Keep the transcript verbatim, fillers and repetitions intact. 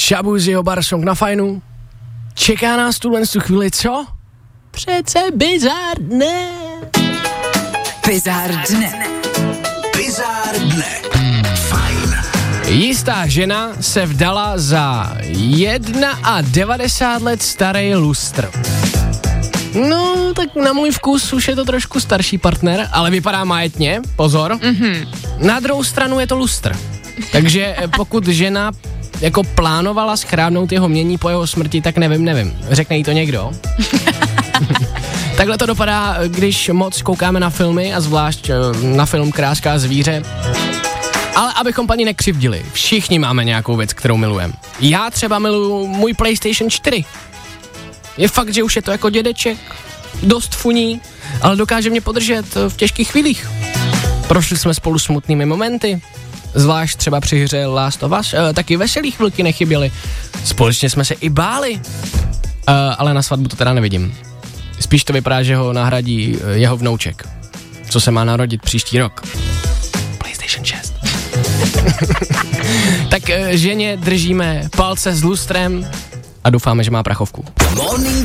Shabuziho Bar Song na Fajnu. Čeká nás tuhle tu chvíli, co? Přece bizár dne. Bizár dne. Bizár dne. Fajn. Jistá žena se vdala za devadesát jedna let starý lustr. No, tak na můj vkus už je to trošku starší partner, ale vypadá majetně, pozor. Mm-hmm. Na druhou stranu je to lustr. Takže pokud žena jako plánovala schrávnout jeho mění po jeho smrti, tak nevím, nevím. Řekne jí to někdo? Takhle to dopadá, když moc koukáme na filmy a zvlášť na film Kráska a zvíře. Ale abychom paní nekřivdili, všichni máme nějakou věc, kterou milujeme. Já třeba miluju můj PlayStation čtyři. Je fakt, že už je to jako dědeček, dost funí, ale dokáže mě podržet v těžkých chvílích. Prošli jsme spolu smutnými momenty, zvlášť třeba při hře Last of Us, e, taky veselý chvilky nechyběly. Společně jsme se i báli, e, ale na svatbu to teda nevidím. Spíš to vypadá, že ho nahradí jeho vnouček, co se má narodit příští rok. PlayStation šest. Tak e, ženě držíme palce s lustrem a doufáme, že má prachovku. Morning